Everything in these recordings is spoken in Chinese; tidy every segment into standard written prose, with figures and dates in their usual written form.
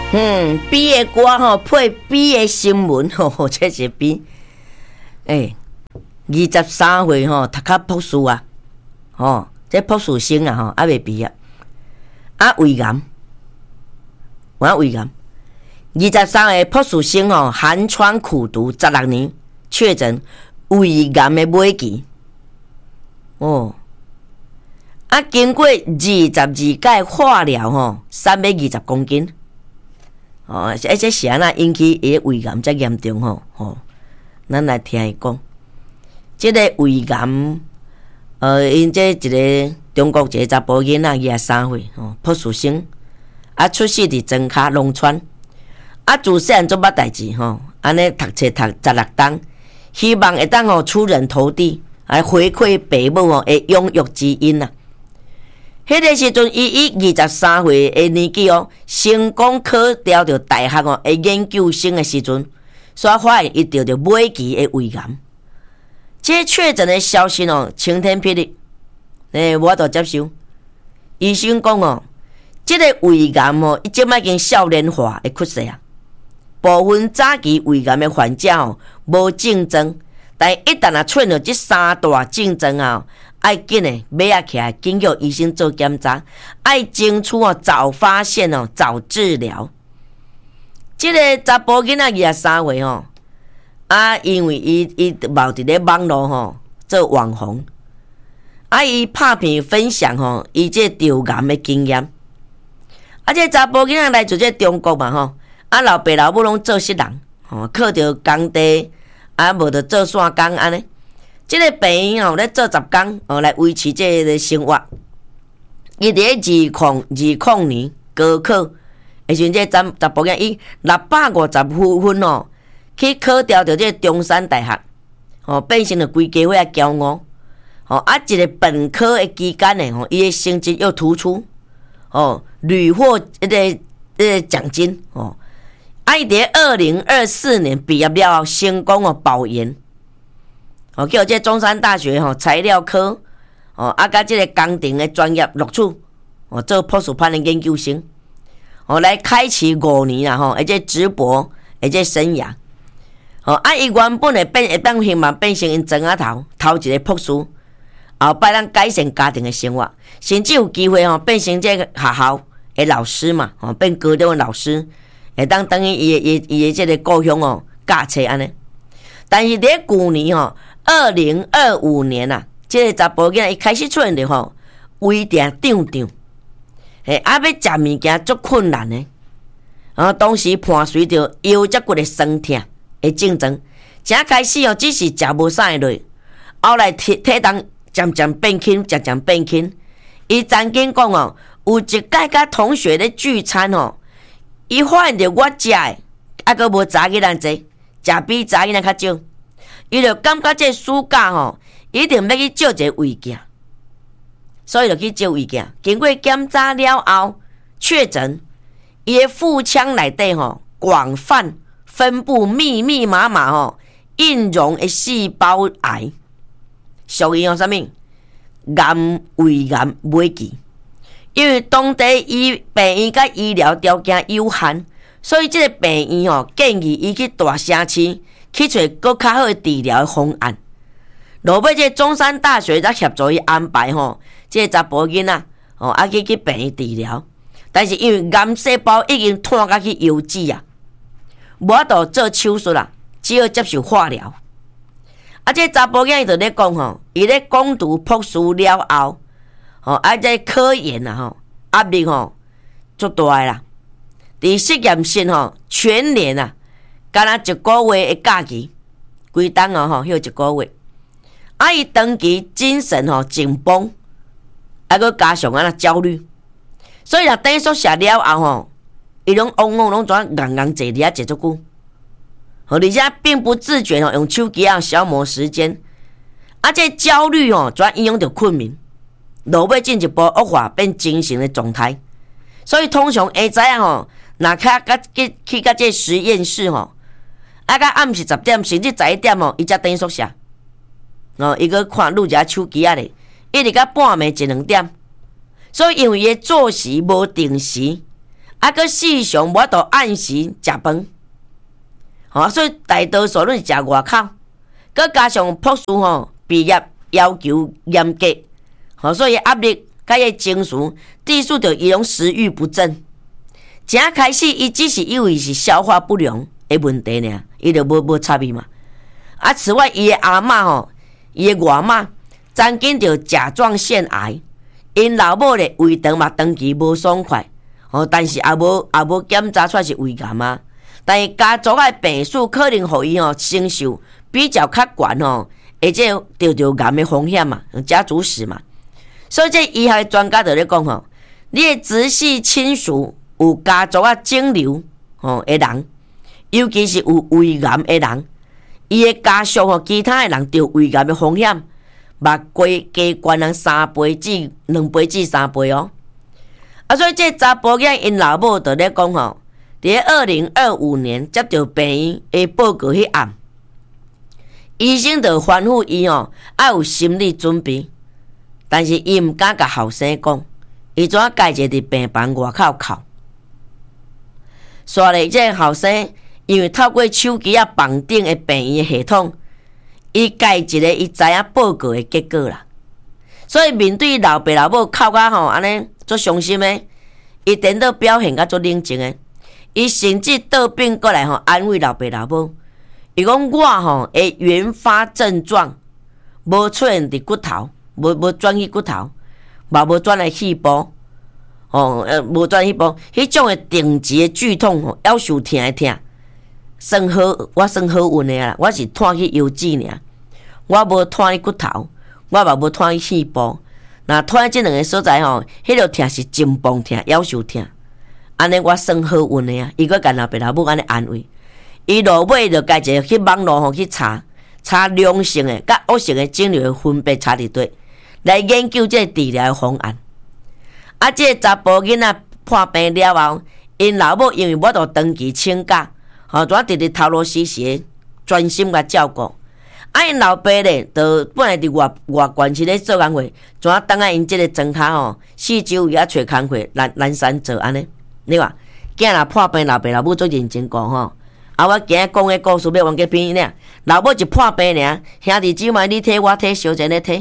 比的歌吼配比的新闻吼，这是比23岁吼读较博士啊，这博士生啊吼，还未毕业。胃癌，23岁博士生吼，寒窗苦读16年，确诊胃癌的末期。经过22届化疗吼，320公斤。这是安那引起伊胃癌遮严重吼？咱来听伊讲，这个胃癌，因这一个中国一个查甫囡仔23岁博士生，出世伫庄卡农村，自细汉做捌代志安尼读册读16档，希望会当出人头地，来回馈父母的养育之恩啊。迄个时阵，伊23岁的年纪成功考调到大学的研究生的时阵，所发现伊得到末期的胃癌。这确诊的消息晴天霹雳，我都接受。医生讲这个胃癌伊即摆已经少年化的趋势啊。部分早期胃癌的患者无症状，但一旦出现这三大症状爱紧的买起来，紧叫医生做检查，爱争取早发现早治疗。这个查甫囡仔23岁因为伊冒伫咧网络做网红，伊拍片分享伊这得癌的经验。这查甫囡仔来自这中国嘛老爸老母拢做失人靠着工地无着做线工安尼。这个病院咧做10工来维持这个生活。伊伫2020年高考，时阵这查甫囝伊650分去考调到这中山大学变成了规家伙的骄傲。一个本科的期间呢伊的成绩又突出屡获奖金伊伫2024年毕业了后成功保研。叫这中山大学材料科甲这个工程的专业录取做博士班的研究生来开启5年而且直博而且生涯伊原本会当希望变成因庄仔头一个博士，后摆咱改善家庭的生活，甚至有机会变成这个学校的老师嘛变高中的老师，会当等于伊的这个故乡教册安尼。但是伫旧年2025年这个查甫囝伊开始出现着胃定胀胀，要食物件足困难的。当时伴随着腰脊骨的酸痛的症状，正开始只是食无啥会落，后来体重渐渐变轻。伊曾经讲有一届甲同学咧聚餐伊发现着我食的阁无查囡仔济，食比查囡仔较少。伊就感觉这暑假一定要去照一个胃镜，所以就去照胃镜。经过检查了后，确诊伊的腹腔内底广泛分布密密麻麻硬溶的细胞癌，属于啥物？胃癌末期。因为当地病院甲医疗条件有限，所以这个病院建议伊去大城市。去找更较好的治疗的方案，落尾这中山大学才协助伊安排这个查甫囡仔去病院治疗，但是因为癌细胞已经拖到去腰子无法度做手术只好接受化疗。这查甫囝伊就咧讲伊咧攻读博士了后这科研压力足大的啦，伫实验室全年敢若1个月的假期，规档休1个月。伊长期精神紧绷，搁加上焦虑，所以等于宿舍了后伊拢往往拢怎硬坐伫遐坐足久，而且并不自觉用手机消磨时间。这焦虑怎影响到困眠，落尾进一步恶化变精神的状态。所以通常下早若去到这实验室到暗时10点甚至11点伊才回宿舍伊搁看录一下手机咧，一直到半暝1、2点。所以因为伊的作息无定时， 佫时常无法度按时食饭，所以大多数拢是食外口，佫加上博士毕业要求严格，所以压力甲伊情绪致使着伊拢食欲不振。正开始伊只是以为是消化不良的问题尔，伊就无插伊嘛。此外，伊的阿嬷伊的外嬷曾经着甲状腺癌，因老母咧胃肠嘛长期无爽快，但是也无检查出来是胃癌啊。但是家族的病史可能互伊承受比较较悬而且得着癌的风险嘛，家族史嘛。所以这医学专家就咧讲你的直系亲属有家族肿瘤的人，尤其是有胃癌的人，伊的家属其他的人得胃癌的风险，嘛加悬人2倍至3倍所以这查甫囝因老母就咧讲伫2025年接到病院的报告迄暗，医生就吩咐伊要有心理准备，但是伊毋敢甲后生讲，伊怎家己伫病房外口哭。所以这后生因为透过手机绑定的病院的系统，伊家一个伊知影报告的结果啦。所以面对老爸老母哭甲安尼足伤心的，伊颠倒表现甲足冷静的，伊甚至倒变过来安慰老爸老母。伊讲我的原发症状无出现伫骨头，无转去骨头，嘛无转来细胞，无转细胞，迄种的定级的剧痛夭寿疼的疼，算好，我算好运的啦，我是拖去腰子尔，我无拖去骨头，我嘛无拖去细胞。那拖在这两个所在迄个疼是真崩疼，夭寿疼，安尼我算好运的啊！伊阁甲老爸老母安尼安慰。伊落尾就家己去网络去查良性的甲恶性的肿瘤的分别差伫对，来研究这治疗的方案。这查甫囡仔破病了后，因老母因为无度长期请假，怎直直头路时时专心甲照顾。因老爸咧，就本来伫外县市咧做工课，怎等因这个庄脚四周围找工课，难山做安尼。你话囝若破病，老爸老母做认真顾我今日讲的故事要忘记编呢。老母一破病尔，兄弟姊妹你睇我睇，小姐你睇，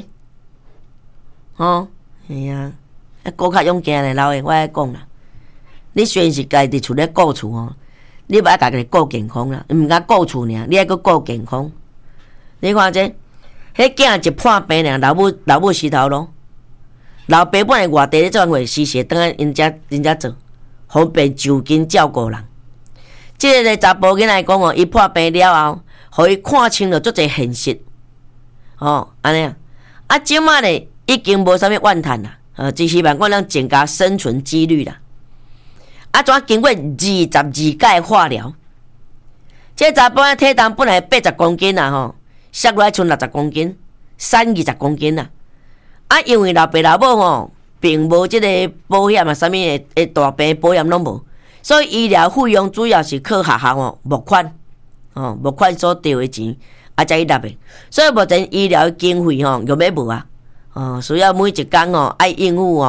是啊，顾较勇敢咧，老的我爱讲啦。你虽然是家己厝咧顾厝你不爱家己顾健康啦，毋敢顾厝尔，你爱去顾健康。你看这，迄囝一破病尔，老母死头路。老爸本来外地咧做工课，时时等下人家做，方便就近照顾人。这个查甫囡仔讲伊破病了后，互伊看清了足侪现实，安尼即马咧已经无啥物怨叹啦，只希望我能增加生存几率啦。怎经过22届的化疗，这查甫仔体重本来80公斤啦摔落来剩60公斤，瘦20公斤啦。因为老爸老母并无这个保险啥物的大病保险拢无。所以医疗费用主要是靠学校募款，募款所得的钱才去纳的。所以目前医疗经费用要无需要每一工爱应付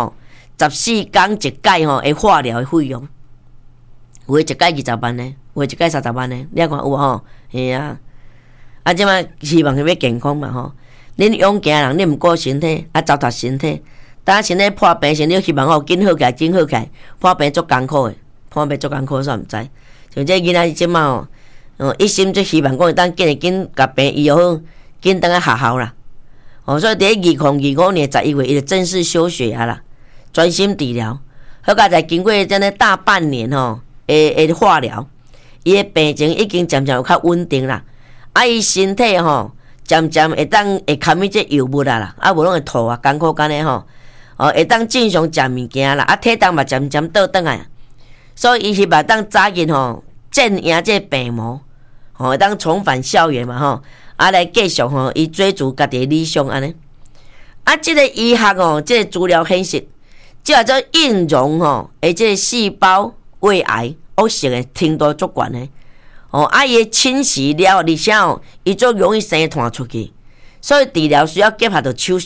14天一届的化疗的费用，有的一届20万呢，有的一届30万呢，你看有是啊。即摆希望要健康嘛恁勇行人，恁毋顾身体，糟蹋身体，等身体破病时，你希望紧好起来，紧好起来，破病足艰苦的。破病足艰苦，煞毋知。像这囡仔即马一心最希望讲当紧甲病医好，紧当去学校啦。所以伫2025年11月，伊就正式休学啦，专心治疗。好佳在经过这样大半年的化疗，伊的病情已经渐渐有较稳定啦。伊身体渐渐会堪去这药物啦，无拢会吐艰苦干呢会当正常食物件啦，体重嘛渐渐倒转来。所以伊希望当早日战赢这病魔，会当重返校园嘛来继续伊追逐家己的理想安尼。这个医学这个资料显示，这叫应容这个细胞胃癌恶性的程度足悬的伊的侵袭了，而且伊足容易生团出去，所以治疗需要结合着手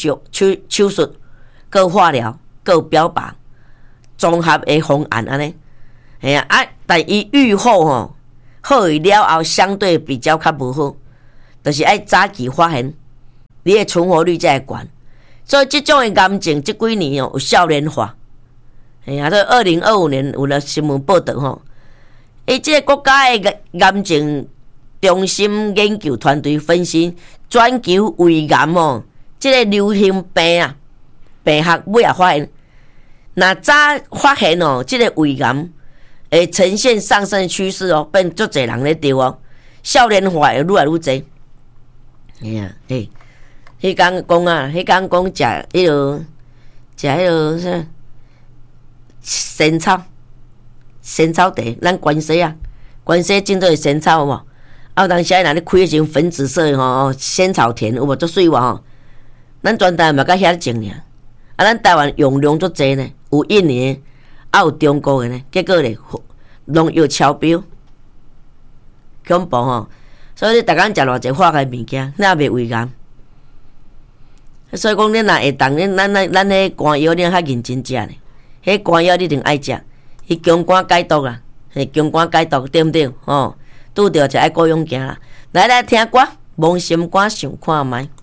术、佮化疗、佮标靶综合的方案安尼。 嘿啊，但伊愈后吼，好去了后相对比较较无好，就是爱早期发现，你的存活率才会悬。所以即种的癌症，即几年有少年化。嘿啊，这2025年有了新闻报道吼，即个国家的癌症中心研究团队分析，全球胃癌哦，即个流行病啊，病学尾也发现，若早发现哦，即个胃癌会呈现上升趋势哦，变足侪人咧得哦，少年化会愈来愈侪。嘿啊，迄天讲啊，迄天讲食迄落啥仙草茶，咱关西啊，关西种做的仙草有无？啊，有当时若你开迄种粉紫色的吼，仙草田有无足水无吼？咱全台嘛甲遐种尔，啊，咱台湾用量足济呢，有印尼的，啊有中国的呢，结果咧农药超标，恐怖吼！所以你逐工食偌济化学物件，那也袂胃癌。所以讲，你若会当，咱迄肝药你较认真食呢。迄肝药你一定爱食，伊强肝解毒啦，强肝解毒对毋对？吼，拄着就爱顾用行啦。来听歌，《梦心歌》想看觅。